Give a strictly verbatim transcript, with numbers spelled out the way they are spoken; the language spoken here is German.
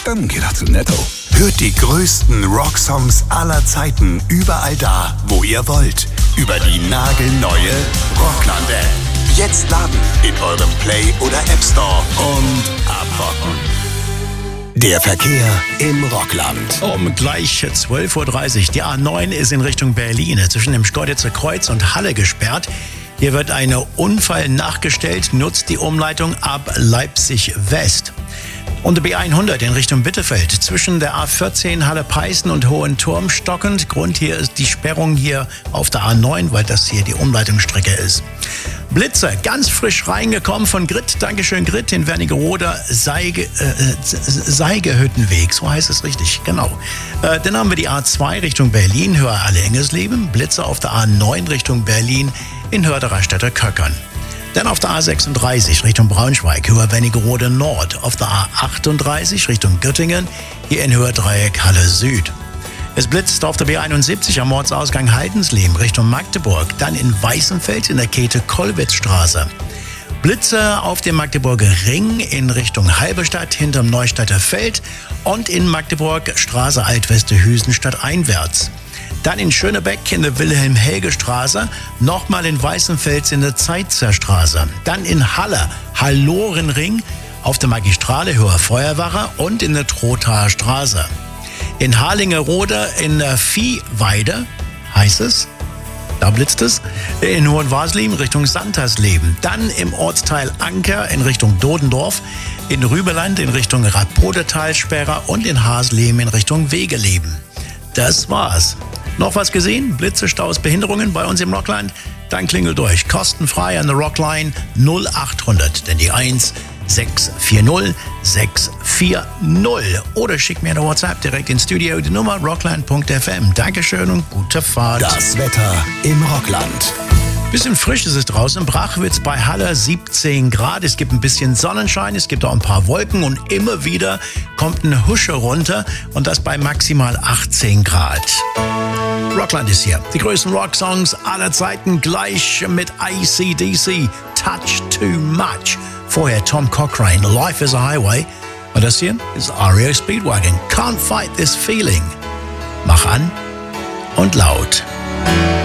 Dann geht er zu Netto. Hört die größten Rocksongs aller Zeiten überall da, wo ihr wollt. Über die nagelneue Rockland-App. Jetzt laden in eurem Play- oder App Store und abrocken. Der Verkehr im Rockland. Um gleich zwölf Uhr dreißig. Die A neun ist in Richtung Berlin zwischen dem Schkeuditzer Kreuz und Halle gesperrt. Hier wird ein Unfall nachgestellt, nutzt die Umleitung ab Leipzig West. Und der B hundert in Richtung Bitterfeld zwischen der A vierzehn Halle-Peißen und Hohenturm stockend. Grund hier ist die Sperrung hier auf der A neun, weil das hier die Umleitungsstrecke ist. Blitzer, ganz frisch reingekommen von Grit. Dankeschön, Grit, in Wernigerode Seige, äh, Seigehüttenweg. So heißt es richtig, genau. Äh, dann haben wir die A zwei Richtung Berlin, Höher-Alle-Engesleben. Blitzer auf der A neun Richtung Berlin in Hörderer-Städter Köckern. Dann auf der A sechsunddreißig Richtung Braunschweig, Höher Wernigerode Nord. Auf der A achtunddreißig Richtung Göttingen, hier in Höherdreieck Halle Süd. Es blitzt auf der B einundsiebzig am Ortsausgang Heidensleben Richtung Magdeburg. Dann in Weißenfeld in der Käthe Kollwitz-Straße. Blitze auf dem Magdeburger Ring in Richtung Halberstadt hinterm Neustädter Feld und in Magdeburg Straße Altwesterhüsen stadteinwärts. Dann in Schönebeck in der Wilhelm-Helge-Straße, nochmal in Weißenfels in der Zeitzer Straße. Dann in Halle, Hallorenring auf der Magistrale Höher Feuerwache und in der Trothaer Straße. In Harlingerode in der Viehweide, heißt es, da blitzt es, in Hohenwasleben Richtung Santersleben. Dann im Ortsteil Anker in Richtung Dodendorf, in Rübeland in Richtung Rapodetalsperre und in Hasleben in Richtung Wegeleben. Das war's. Noch was gesehen? Blitze, Staus, Behinderungen bei uns im Rockland? Dann klingelt durch. Kostenfrei an der Rockline null acht hundert, denn die eins sechs vier null sechs vier null. Oder schickt mir eine WhatsApp direkt ins Studio, die Nummer rockland punkt f m. Dankeschön und gute Fahrt. Das Wetter im Rockland. Bisschen frisch ist es draußen. In Brachwitz bei Halle siebzehn Grad. Es gibt ein bisschen Sonnenschein, es gibt auch ein paar Wolken und immer wieder kommt eine Husche runter und das bei maximal achtzehn Grad. Rockland ist hier. Die größten Rocksongs aller Zeiten gleich mit A C D C. Touch Too Much. Vorher Tom Cochrane, Life is a Highway. Und das hier ist R E O Speedwagon. Can't Fight This Feeling. Mach an und laut.